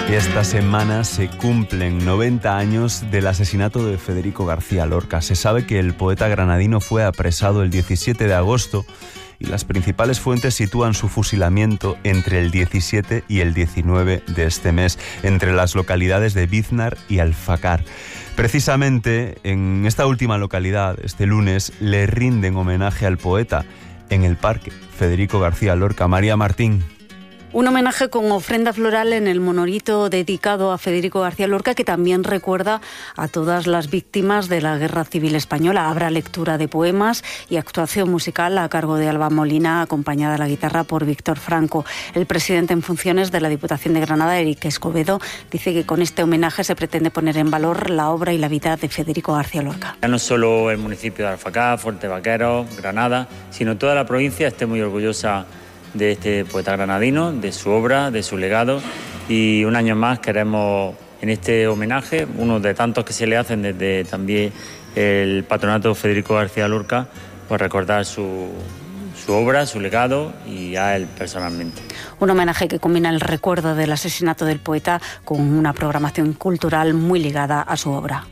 Esta semana se cumplen 90 años del asesinato de Federico García Lorca. Se sabe que el poeta granadino fue apresado el 17 de agosto y las principales fuentes sitúan su fusilamiento entre el 17 y el 19 de este mes, entre las localidades de Biznar y Alfacar. Precisamente en esta última localidad, este lunes, le rinden homenaje al poeta en el Parque Federico García Lorca. María Martín. Un homenaje con ofrenda floral en el monolito dedicado a Federico García Lorca, que también recuerda a todas las víctimas de la Guerra Civil Española. Habrá lectura de poemas y actuación musical a cargo de Alba Molina, acompañada a la guitarra por Víctor Franco. El presidente en funciones de la Diputación de Granada, Eric Escobedo, dice que con este homenaje se pretende poner en valor la obra y la vida de Federico García Lorca. Ya no solo el municipio de Alfacar, Fuerte Vaqueros, Granada, sino toda la provincia esté muy orgullosa de este poeta granadino, de su obra, de su legado, y un año más queremos en este homenaje, uno de tantos que se le hacen desde también el patronato Federico García Lorca, pues recordar su obra, su legado y a él personalmente. Un homenaje que combina el recuerdo del asesinato del poeta con una programación cultural muy ligada a su obra.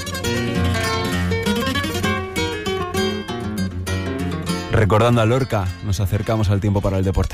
Recordando a Lorca, nos acercamos al tiempo para el deporte.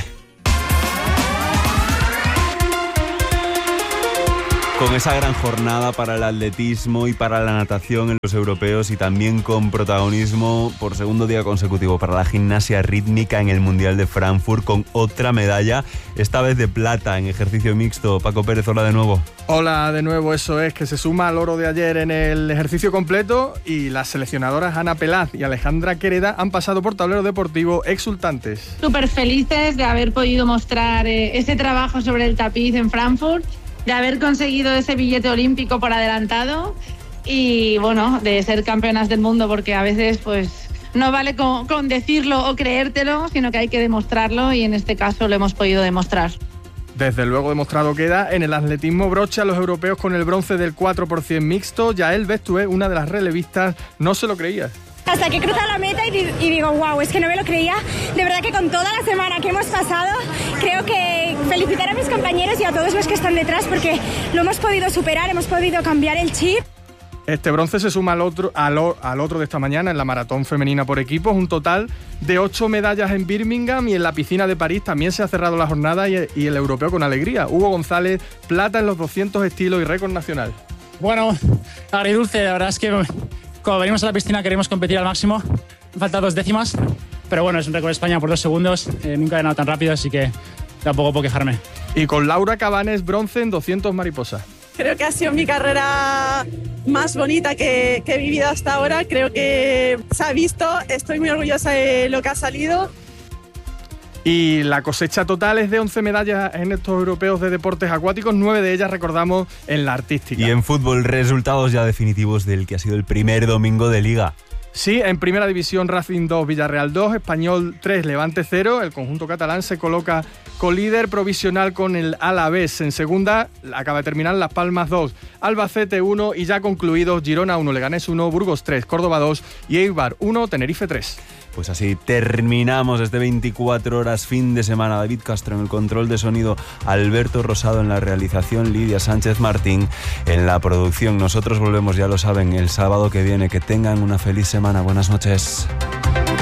Con esa gran jornada para el atletismo y para la natación en los europeos, y también con protagonismo por segundo día consecutivo para la gimnasia rítmica en el Mundial de Frankfurt, con otra medalla, esta vez de plata en ejercicio mixto. Paco Pérez, hola de nuevo. Hola de nuevo, eso es, que se suma al oro de ayer en el ejercicio completo, y las seleccionadoras Ana Pelaz y Alejandra Quereda han pasado por tablero deportivo exultantes. Súper felices de haber podido mostrar ese trabajo sobre el tapiz en Frankfurt, de haber conseguido ese billete olímpico por adelantado y bueno, de ser campeonas del mundo, porque a veces pues no vale con decirlo o creértelo, sino que hay que demostrarlo, y en este caso lo hemos podido demostrar. Desde luego demostrado queda. En el atletismo broche a los europeos con el bronce del 4x100 mixto. Yael Bestué, una de las relevistas, no se lo creía. Hasta que cruza la meta y digo, wow, es que no me lo creía. De verdad que con toda la semana que hemos pasado, creo que felicitar a mis compañeros y a todos los que están detrás, porque lo hemos podido superar, hemos podido cambiar el chip. Este bronce se suma al otro de esta mañana en la maratón femenina por equipos, un total de 8 medallas en Birmingham, y en la piscina de París también se ha cerrado la jornada y el europeo con alegría. Hugo González, plata en los 200 estilos y récord nacional. Bueno, agridulce, la verdad es que cuando venimos a la piscina queremos competir al máximo. Faltan 2 décimas, pero bueno, es un récord de España por 2 segundos. Nunca he ganado tan rápido, así que tampoco puedo quejarme. Y con Laura Cabanes, bronce en 200 mariposa. Creo que ha sido mi carrera más bonita que he vivido hasta ahora. Creo que se ha visto, estoy muy orgullosa de lo que ha salido. Y la cosecha total es de 11 medallas en estos europeos de deportes acuáticos, 9 de ellas, recordamos, en la artística. Y en fútbol, resultados ya definitivos del que ha sido el primer domingo de Liga. Sí, en primera división, Racing 2, Villarreal 2, Español 3, Levante 0. El conjunto catalán se coloca colíder provisional con el Alavés. En segunda acaba de terminar Las Palmas 2, Albacete 1, y ya concluidos Girona 1, Leganés 1, Burgos 3, Córdoba 2 y Eibar 1, Tenerife 3. Pues así terminamos este 24 horas fin de semana. David Castro en el control de sonido, Alberto Rosado en la realización, Lidia Sánchez Martín en la producción. Nosotros volvemos, ya lo saben, el sábado que viene. Que tengan una feliz semana. Buenas noches.